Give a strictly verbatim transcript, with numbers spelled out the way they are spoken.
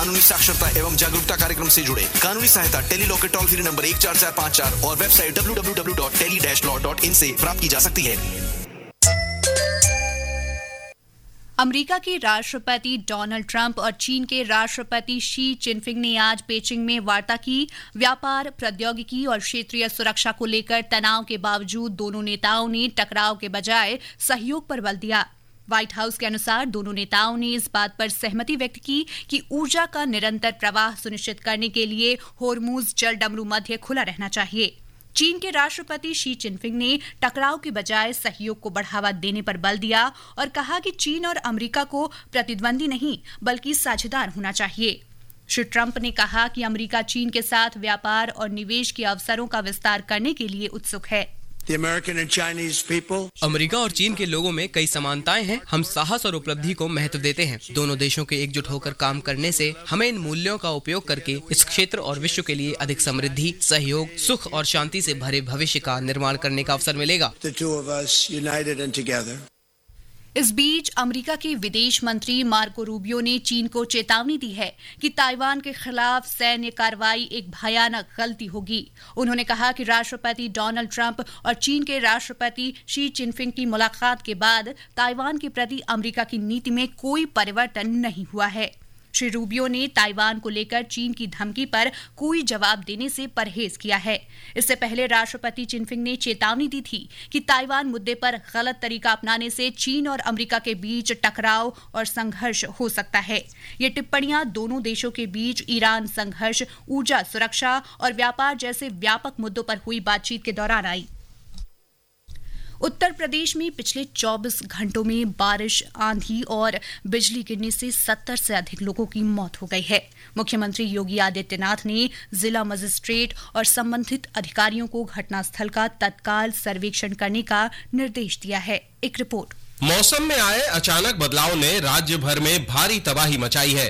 कानूनी साक्षरता एवं जागरूकता कार्यक्रम से जुड़े। कानूनी सहायता टेली लॉ के टोल फ्री नंबर एक चार चार पाँच चार और website W W W dot tele dash law dot in से प्राप्त की जा सकती है। अमेरिका के राष्ट्रपति डोनाल्ड ट्रंप और चीन के राष्ट्रपति शी जिनपिंग ने आज पेचिंग में वार्ता की। व्यापार, प्रौद्योगिकी और क्षेत्रीय सुरक्षा को लेकर तनाव के बावजूद दोनों नेताओं ने टकराव के बजाय सहयोग पर बल दिया। व्हाइट हाउस के अनुसार दोनों नेताओं ने इस बात पर सहमति व्यक्त की कि ऊर्जा का निरंतर प्रवाह सुनिश्चित करने के लिए होर्मुज जल डमरू मध्य खुला रहना चाहिए। चीन के राष्ट्रपति शी जिनपिंग ने टकराव के बजाय सहयोग को बढ़ावा देने पर बल दिया और कहा कि चीन और अमेरिका को प्रतिद्वंदी नहीं बल्कि साझेदार होना चाहिए। श्री ट्रंप ने कहा कि अमेरिका चीन के साथ व्यापार और निवेश के अवसरों का विस्तार करने के लिए उत्सुक है। अमेरिका और चीन के लोगों में कई समानताएं हैं। हम साहस और उपलब्धि को महत्व देते हैं। दोनों देशों के एकजुट होकर काम करने से हमें इन मूल्यों का उपयोग करके इस क्षेत्र और विश्व के लिए अधिक समृद्धि, सहयोग, सुख और शांति से भरे भविष्य का निर्माण करने का अवसर मिलेगा। इस बीच अमेरिका के विदेश मंत्री मार्को रूबियो ने चीन को चेतावनी दी है कि ताइवान के खिलाफ सैन्य कार्रवाई एक भयानक गलती होगी। उन्होंने कहा कि राष्ट्रपति डोनाल्ड ट्रंप और चीन के राष्ट्रपति शी जिनपिंग की मुलाकात के बाद ताइवान के प्रति अमेरिका की नीति में कोई परिवर्तन नहीं हुआ है। श्री रूबियो ने ताइवान को लेकर चीन की धमकी पर कोई जवाब देने से परहेज किया है। इससे पहले राष्ट्रपति जिनपिंग ने चेतावनी दी थी कि ताइवान मुद्दे पर गलत तरीका अपनाने से चीन और अमेरिका के बीच टकराव और संघर्ष हो सकता है। ये टिप्पणियां दोनों देशों के बीच ईरान संघर्ष, ऊर्जा सुरक्षा और व्यापार जैसे व्यापक मुद्दों पर हुई बातचीत के दौरान आई। उत्तर प्रदेश में पिछले चौबीस घंटों में बारिश, आंधी और बिजली गिरने से सत्तर से अधिक लोगों की मौत हो गई है। मुख्यमंत्री योगी आदित्यनाथ ने जिला मजिस्ट्रेट और संबंधित अधिकारियों को घटनास्थल का तत्काल सर्वेक्षण करने का निर्देश दिया है। एक रिपोर्ट। मौसम में आए अचानक बदलाव ने राज्य भर में भारी तबाही मचाई है।